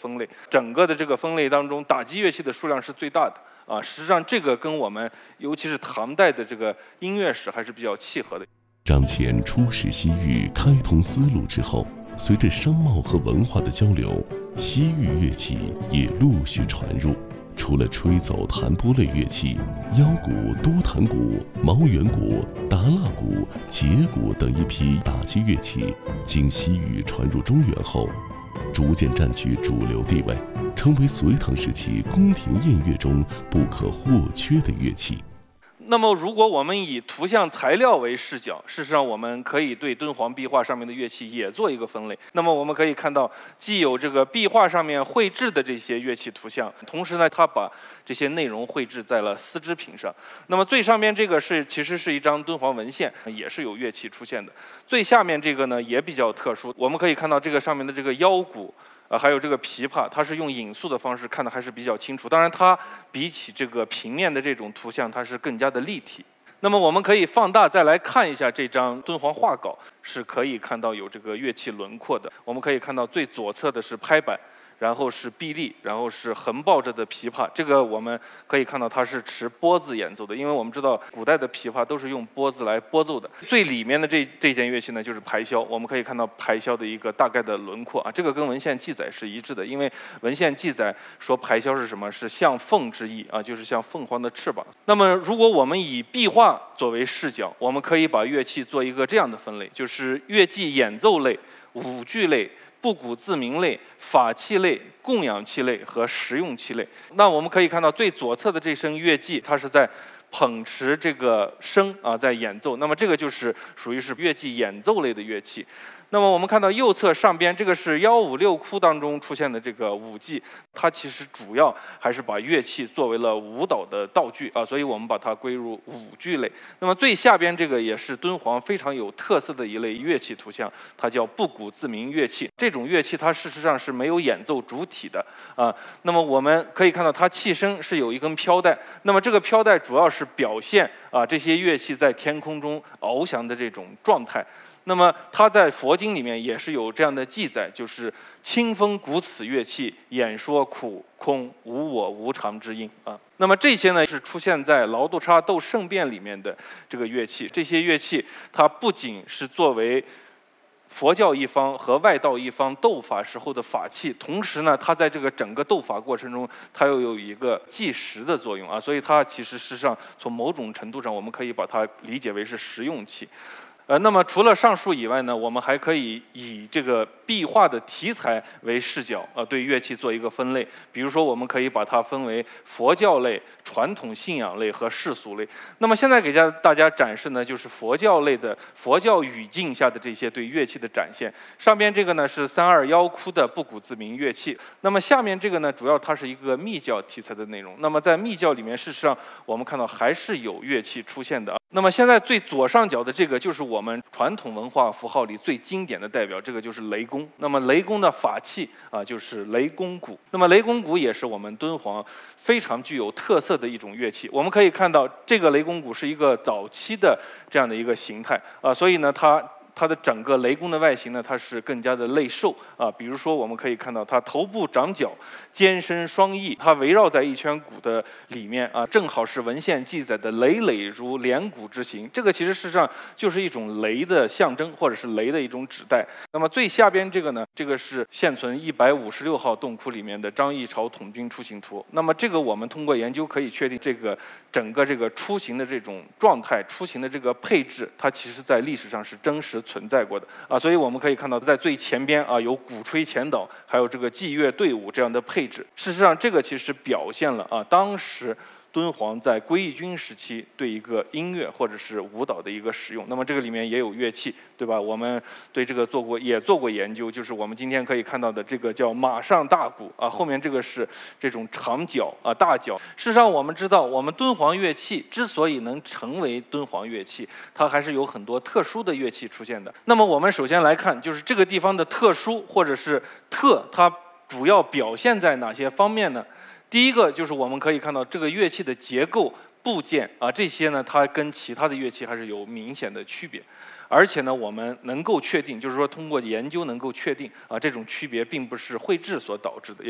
分类。整个的这个分类当中，打击乐器的数量是最大的啊。实际上，这个跟我们尤其是唐代的这个音乐史还是比较契合的。 张骞出使西域，开通丝路之后，随着商贸和文化的交流，西域乐器也陆续传入。除了吹奏、弹拨类乐器，腰鼓、多弹鼓、毛圆鼓、达腊鼓、节鼓等一批打击乐器，经西域传入中原后，逐渐占据主流地位，成为隋唐时期宫廷宴乐中不可或缺的乐器。 那么，如果我们以图像材料为视角，事实上我们可以对敦煌壁画上面的乐器也做一个分类。那么我们可以看到，既有这个壁画上面绘制的这些乐器图像，同时呢，它把这些内容绘制在了丝织品上。那么最上面这个其实是一张敦煌文献，也是有乐器出现的。最下面这个呢也比较特殊，我们可以看到这个上面的这个腰鼓。还有这个琵琶，它是用影塑的方式看的还是比较清楚。当然，它比起这个平面的这种图像，它是更加的立体。那么我们可以放大再来看一下这张敦煌画稿，是可以看到有这个乐器轮廓的。我们可以看到最左侧的是拍板，然后是臂力，然后是横抱着的琵琶。这个我们可以看到它是持拨子演奏的，因为我们知道古代的琵琶都是用拨子来拨奏的。最里面的这件乐器呢，就是排箫。我们可以看到排箫的一个大概的轮廓啊，这个跟文献记载是一致的，因为文献记载说排箫是什么？是像凤之意啊，就是像凤凰的翅膀。那么如果我们以壁画作为视角，我们可以把乐器做一个这样的分类，就是乐器演奏类、舞剧类、不鼓自鸣类、法器类、供养器类和实用器类。那我们可以看到最左侧的这声乐伎，它是在捧持这个笙啊，在演奏。那么这个就是属于是乐器演奏类的乐器。那么我们看到右侧上边这个是156窟当中出现的这个舞伎，它其实主要还是把乐器作为了舞蹈的道具啊，所以我们把它归入舞剧类。那么最下边这个也是敦煌非常有特色的一类乐器图像，它叫不鼓自鸣乐器。这种乐器它事实上是没有演奏主体的啊。那么我们可以看到它器身是有一根飘带，那么这个飘带主要是表现啊这些乐器在天空中翱翔的这种状态。那么它在佛经里面也是有这样的记载，就是清风鼓此乐器，演说苦空无我无常之音啊。那么这些呢是出现在劳度差斗圣变里面的这个乐器。这些乐器它不仅是作为佛教一方和外道一方斗法时候的法器，同时呢，它在这个整个斗法过程中，它又有一个计时的作用啊，所以它其实事实上从某种程度上，我们可以把它理解为是实用器。那么除了上述以外呢，我们还可以以这个壁画的题材为视角，对乐器做一个分类。比如说，我们可以把它分为佛教类、传统信仰类和世俗类。那么现在给大家展示呢，就是佛教类的佛教语境下的这些对乐器的展现。上边这个呢是321窟的不鼓自鸣乐器。那么下面这个呢，主要它是一个密教题材的内容。那么在密教里面，事实上我们看到还是有乐器出现的。那么现在最左上角的这个就是我们传统文化符号里最经典的代表，这个就是雷公。那么雷公的法器啊，就是雷公鼓。那么雷公鼓也是我们敦煌非常具有特色的一种乐器。我们可以看到，这个雷公鼓是一个早期的这样的一个形态啊，所以呢，它的整个雷公的外形呢，它是更加的类兽啊。比如说，我们可以看到它头部长角，肩身双翼，它围绕在一圈鼓的里面啊，正好是文献记载的累累如连鼓之形。这个其实事实上就是一种雷的象征，或者是雷的一种指代。那么最下边这个呢，这个是现存156号洞窟里面的张议潮统军出行图。那么这个我们通过研究可以确定，这个整个这个出行的这种状态、出行的这个配置，它其实在历史上是真实存在过的啊，所以我们可以看到，在最前边啊有鼓吹前导，还有这个祭乐队伍这样的配置。事实上，这个其实表现了啊当时敦煌在归义军时期对一个音乐或者是舞蹈的一个使用。那么这个里面也有乐器，对吧？我们对这个也做过研究，就是我们今天可以看到的这个叫马上大鼓啊，后面这个是这种长角啊大角。事实上，我们知道，我们敦煌乐器之所以能成为敦煌乐器，它还是有很多特殊的乐器出现的。那么我们首先来看，就是这个地方的特殊或者是特，它主要表现在哪些方面呢？第一个就是我们可以看到这个乐器的结构、部件啊，这些呢，它跟其他的乐器还是有明显的区别。而且呢，我们能够确定，就是说通过研究能够确定啊，这种区别并不是绘制所导致的。